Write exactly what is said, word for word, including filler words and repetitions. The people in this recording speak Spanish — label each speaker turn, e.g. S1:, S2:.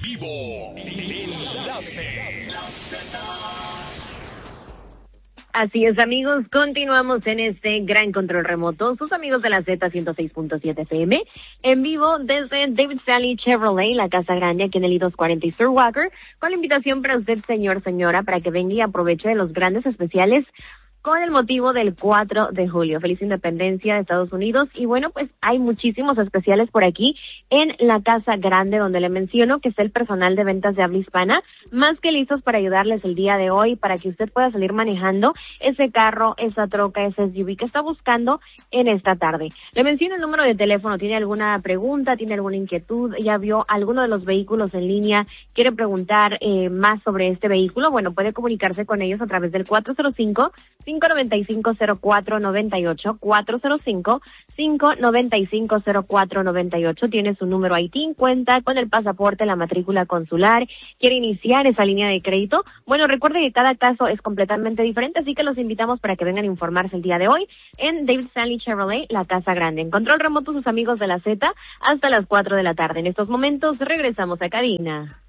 S1: vivo. Enlace.
S2: Así es, amigos, continuamos en este gran control remoto. Sus amigos de la Z ciento seis punto siete F M, en vivo desde David Stanley Chevrolet, la Casa Grande, aquí en el I dos cuarenta y Sur Walker, con la invitación para usted, señor, señora, para que venga y aproveche de los grandes especiales con el motivo del cuatro de julio. Feliz independencia de Estados Unidos. Y bueno, pues hay muchísimos especiales por aquí en la Casa Grande, donde le menciono que está el personal de ventas de habla hispana, más que listos para ayudarles el día de hoy, para que usted pueda salir manejando ese carro, esa troca, ese S U V que está buscando en esta tarde. Le menciono el número de teléfono. ¿Tiene alguna pregunta? ¿Tiene alguna inquietud? ¿Ya vio alguno de los vehículos en línea? ¿Quiere preguntar eh, más sobre este vehículo? Bueno, puede comunicarse con ellos a través del cuatro cero cinco, cinco nueve cinco, cero cuatro nueve ocho, cuatro cero cinco, cinco nueve cinco, cero cuatro nueve ocho. Tiene su número I T en cuenta, con el pasaporte, la matrícula consular. ¿Quiere iniciar esa línea de crédito? Bueno, recuerde que cada caso es completamente diferente, así que los invitamos para que vengan a informarse el día de hoy en David Stanley Chevrolet, la Casa Grande. En control remoto, sus amigos de la Z, hasta las cuatro de la tarde. En estos momentos regresamos a cabina.